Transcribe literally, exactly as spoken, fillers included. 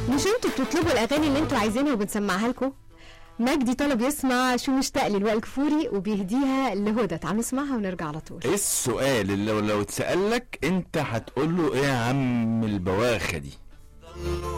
مش انتوا بتطلبوا الاغاني اللي انتوا عايزينها وبنسمعها لكم؟ مجدي طلب يسمع شو مشتاق للوائل الكفوري وبيهديها لهدى. تعالوا نسمعها ونرجع على طول. ايه السؤال اللي لو لو اتسألك انت هتقول له ايه يا عم البواخه دي؟